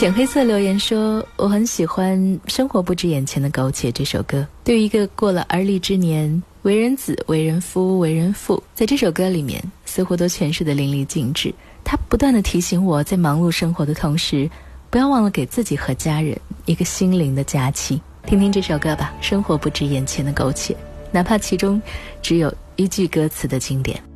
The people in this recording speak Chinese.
浅黑色留言说，我很喜欢《生活不止眼前的苟且》这首歌。对于一个过了而立之年，为人子、为人夫、为人父，在这首歌里面似乎都诠释得淋漓尽致。它不断地提醒我，在忙碌生活的同时，不要忘了给自己和家人一个心灵的假期。听听这首歌吧，《生活不止眼前的苟且》，哪怕其中只有一句歌词的经典。